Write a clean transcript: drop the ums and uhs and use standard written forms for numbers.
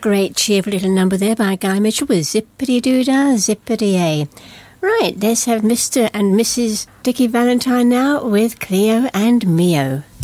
great cheerful little number there by Guy Mitchell with Zippity-Doo-Dah, Zippity-A. Right, let's have Mr. and Mrs. Dickie Valentine now with Cleo and Mio.